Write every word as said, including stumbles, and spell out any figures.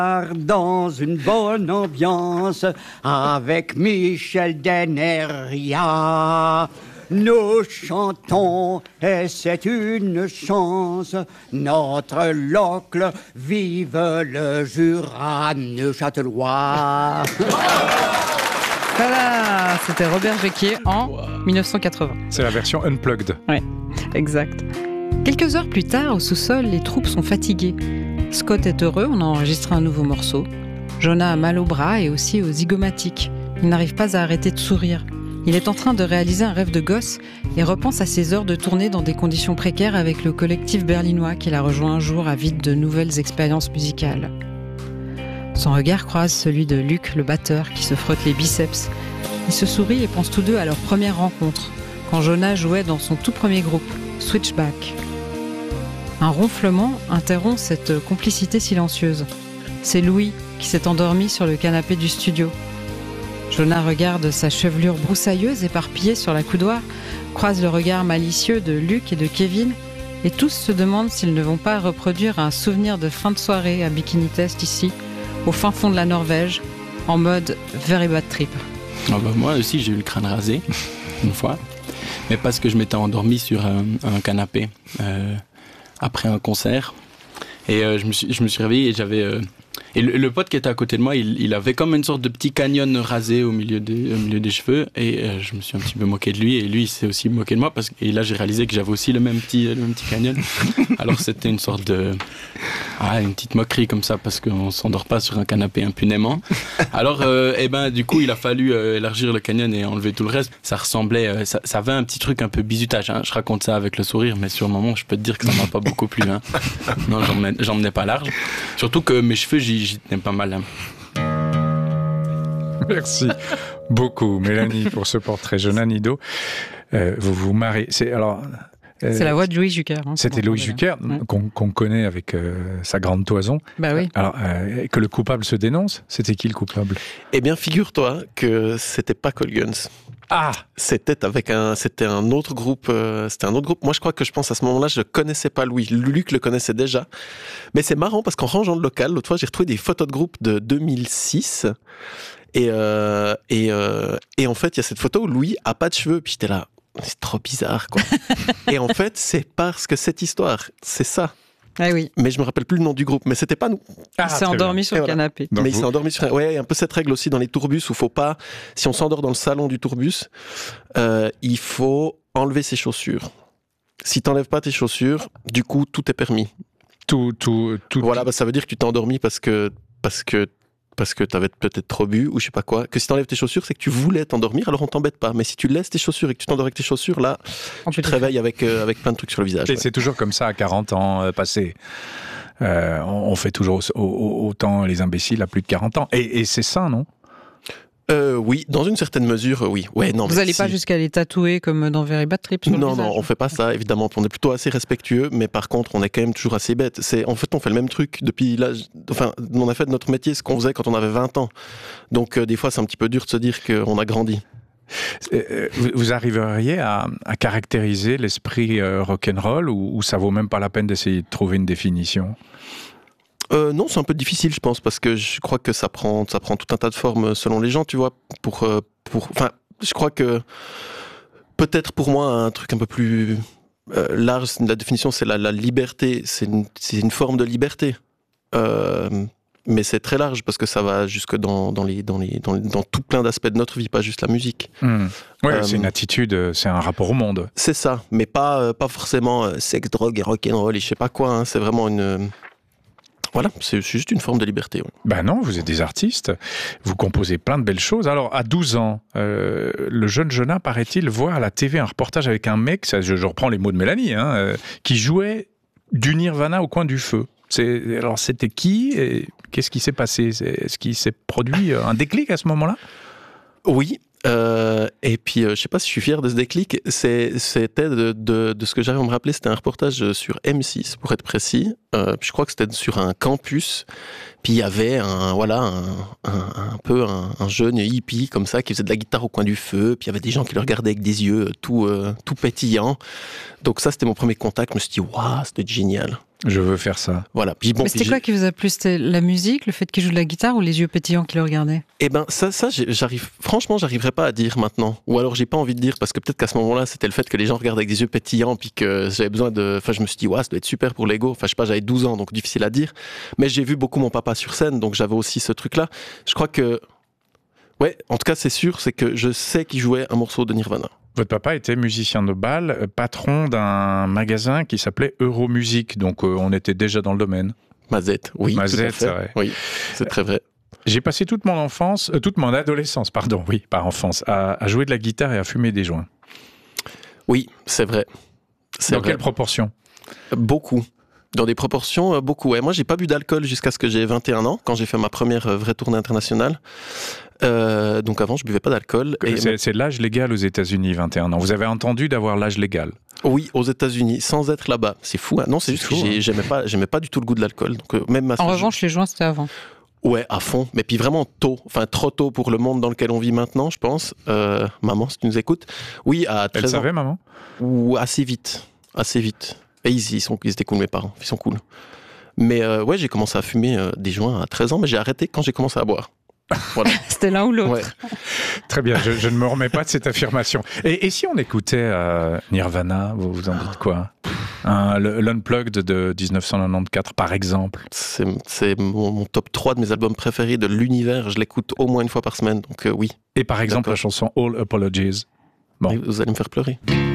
Dans une bonne ambiance avec Michel Deneria. Nous chantons et c'est une chance. Notre locle, vive le Jura neuchâtelois. Voilà, c'était Robert Jacquier en dix-neuf cent quatre-vingts. C'est la version unplugged. Oui, exact. Quelques heures plus tard, au sous-sol, les troupes sont fatiguées. Scott est heureux, on a enregistré un nouveau morceau. Jonah a mal au bras et aussi aux zygomatiques. Il n'arrive pas à arrêter de sourire. Il est en train de réaliser un rêve de gosse et repense à ses heures de tournée dans des conditions précaires avec le collectif berlinois qu'il a rejoint un jour avide de nouvelles expériences musicales. Son regard croise celui de Luc, le batteur, qui se frotte les biceps. Ils se sourient et pensent tous deux à leur première rencontre, quand Jonah jouait dans son tout premier groupe, Switchback. Un ronflement interrompt cette complicité silencieuse. C'est Louis qui s'est endormi sur le canapé du studio. Jonah regarde sa chevelure broussailleuse éparpillée sur la coudoir, croise le regard malicieux de Luc et de Kevin, et tous se demandent s'ils ne vont pas reproduire un souvenir de fin de soirée à Bikini Test ici, au fin fond de la Norvège, en mode very bad trip. Oh bah moi aussi j'ai eu le crâne rasé, une fois, mais parce que je m'étais endormi sur un, un canapé. Euh, après un concert et euh, je, me suis, je me suis réveillé et j'avais euh, et le, le pote qui était à côté de moi il, il avait comme une sorte de petit canyon rasé au milieu des, au milieu des cheveux et euh, je me suis un petit peu moqué de lui et lui il s'est aussi moqué de moi parce que, et là j'ai réalisé que j'avais aussi le même petit, le même petit canyon. Alors c'était une sorte de ah, une petite moquerie comme ça parce qu'on s'endort pas sur un canapé impunément. Alors euh, et ben du coup il a fallu euh, élargir le canyon et enlever tout le reste. Ça ressemblait euh, ça, ça avait un petit truc un peu bizutage hein. Je raconte ça avec le sourire mais sur le moment je peux te dire que ça m'a pas beaucoup plu hein. Non j'en menais, j'en menais pas large surtout que mes cheveux j'y, j'y tenais pas mal hein. Merci beaucoup Mélanie pour ce portrait. Jonah Nido, euh, vous vous marrez. C'est alors Euh, c'est la voix de Louis Jucker. Hein, c'était Louis Jucker, ouais. qu'on, qu'on connaît avec euh, sa grande toison. Bah oui. Alors, euh, que le coupable se dénonce, c'était qui le coupable ? Eh bien, figure-toi que c'était pas Cole Guns. Ah, c'était avec un, c'était un autre groupe. Euh, c'était un autre groupe. Moi, je crois que je pense à ce moment-là, je connaissais pas Louis. Luc le connaissait déjà. Mais c'est marrant parce qu'en rangeant le local, l'autre fois, j'ai retrouvé des photos de groupe de deux mille six. Et euh, et euh, et en fait, il y a cette photo où Louis a pas de cheveux. Puis j'étais là. C'est trop bizarre, quoi. Et en fait, c'est parce que cette histoire, c'est ça. Ah oui. Mais je me rappelle plus le nom du groupe, mais c'était pas nous. Ah, il s'est endormi bien. sur le voilà. canapé. Donc mais vous... il s'est endormi sur un... Ouais, il y a un peu cette règle aussi dans les tourbus où faut pas, si on s'endort dans le salon du tourbus, euh, il faut enlever ses chaussures. Si t'enlèves pas tes chaussures, du coup, tout est permis. Tout, tout, tout. Voilà, bah, ça veut dire que tu t'es endormi parce que, parce que parce que t'avais peut-être trop bu ou je sais pas quoi, que si t'enlèves tes chaussures, c'est que tu voulais t'endormir, alors on t'embête pas. Mais si tu laisses tes chaussures et que tu t'endors avec tes chaussures, là, on tu te réveilles avec, euh, avec plein de trucs sur le visage. Et ouais. C'est toujours comme ça à quarante ans euh, passés. Euh, on, on fait toujours au, au, autant les imbéciles à plus de quarante ans. Et, et c'est ça, non ? Euh, oui, dans une certaine mesure, oui. Ouais, non, vous n'allez si... pas jusqu'à les tatouer comme dans Very Bad Trip sur Non, le visage. non, on fait pas ça, évidemment. On est plutôt assez respectueux, mais par contre, on est quand même toujours assez bête. C'est, en fait, on fait le même truc depuis l'âge... Enfin, on a fait de notre métier ce qu'on faisait quand on avait vingt ans. Donc, euh, des fois, c'est un petit peu dur de se dire qu'on a grandi. Euh, vous arriveriez à, à caractériser l'esprit euh, rock'n'roll ou, ou ça vaut même pas la peine d'essayer de trouver une définition ? Euh, non, c'est un peu difficile, je pense, parce que je crois que ça prend, ça prend tout un tas de formes selon les gens, tu vois. Pour, euh, pour, enfin, je crois que peut-être pour moi un truc un peu plus euh, large, la définition, c'est la, la liberté. C'est une, c'est une forme de liberté, euh, mais c'est très large parce que ça va jusque dans, dans les, dans les, dans, dans tout plein d'aspects de notre vie, pas juste la musique. Mmh. Oui, euh, c'est une attitude, c'est un rapport au monde. C'est ça, mais pas, euh, pas forcément euh, sexe, drogue et rock'n'roll et je sais pas quoi. Hein, c'est vraiment une Voilà, c'est juste une forme de liberté. Ouais. Ben non, vous êtes des artistes, vous composez plein de belles choses. Alors, à douze ans, euh, le jeune Jonah, paraît-il, voit à la T V un reportage avec un mec, ça, je, je reprends les mots de Mélanie, hein, euh, qui jouait du Nirvana au coin du feu. C'est, alors, c'était qui et qu'est-ce qui s'est passé ? Est-ce qu'il s'est produit un déclic à ce moment-là ? Oui. Euh, et puis, euh, je sais pas si je suis fier de ce déclic. C'est, c'était de, de, de ce que j'arrive à me rappeler. C'était un reportage sur M six, pour être précis. Euh, je crois que c'était sur un campus Puis il y avait un, voilà, un, un, un peu un, un jeune hippie comme ça qui faisait de la guitare au coin du feu. Puis il y avait des gens qui le regardaient avec des yeux tout, euh, tout pétillants. Donc ça, c'était mon premier contact. Je me suis dit, waouh, c'était génial. Je veux faire ça. Voilà. Puis bon, Mais c'était quoi qui vous a plu? C'était la musique, le fait qu'il joue de la guitare ou les yeux pétillants qui le regardaient? Eh ben ça, ça j'arrive, franchement, j'arriverais pas à dire maintenant. Ou alors j'ai pas envie de dire parce que peut-être qu'à ce moment-là, c'était le fait que les gens regardent avec des yeux pétillants puis que j'avais besoin de... Enfin, je me suis dit, ouais, ça doit être super pour l'ego. Enfin, je sais pas, j'avais douze ans, donc difficile à dire. Mais j'ai vu beaucoup mon papa sur scène, donc j'avais aussi ce truc-là. Je crois que... Ouais, en tout cas, c'est sûr, c'est que je sais qu'il jouait un morceau de Nirvana. Votre papa était musicien de bal, patron d'un magasin qui s'appelait Euromusique, donc euh, on était déjà dans le domaine. Mazette, oui, Mazette, tout à fait. ouais. Oui, c'est très vrai. J'ai passé toute mon enfance, euh, toute mon adolescence, pardon, oui, pas enfance, à, à jouer de la guitare et à fumer des joints. Oui, c'est vrai. C'est Dans vrai. quelle proportion? Beaucoup. Dans des proportions, euh, beaucoup. Ouais. Moi, j'ai pas bu d'alcool jusqu'à ce que j'ai vingt et un ans, quand j'ai fait ma première euh, vraie tournée internationale. Euh, donc avant, je buvais pas d'alcool. Et C'est, c'est l'âge légal aux États-Unis, vingt et un ans. Vous avez entendu d'avoir l'âge légal? Oui, aux États-Unis, sans être là-bas. C'est fou. Hein. Non, c'est, c'est juste fou, que j'ai, hein. j'aimais pas, j'aimais pas du tout le goût de l'alcool. Donc euh, même ma En revanche, je... les joints, c'était avant. Ouais, à fond. Mais puis vraiment tôt. Enfin, trop tôt pour le monde dans lequel on vit maintenant, je pense. Euh, maman, si tu nous écoutes. Oui, à treize Elle ans. savait, maman? Ou assez vite. Assez vite. Et ils, ils, sont, ils étaient cool, mes parents. Ils sont cool. Mais euh, ouais, j'ai commencé à fumer euh, des joints à treize ans, mais j'ai arrêté quand j'ai commencé à boire. Voilà. C'était l'un ou l'autre. Ouais. Très bien, je, je ne me remets pas de cette affirmation. Et, et si on écoutait euh, Nirvana, vous vous en dites quoi? Un, le, l'Unplugged de dix-neuf cent quatre-vingt-quatorze, par exemple. C'est, c'est mon, mon top trois de mes albums préférés de l'univers. Je l'écoute au moins une fois par semaine, donc euh, oui. Et par exemple, D'accord. la chanson All Apologies. Bon. Vous allez me faire pleurer.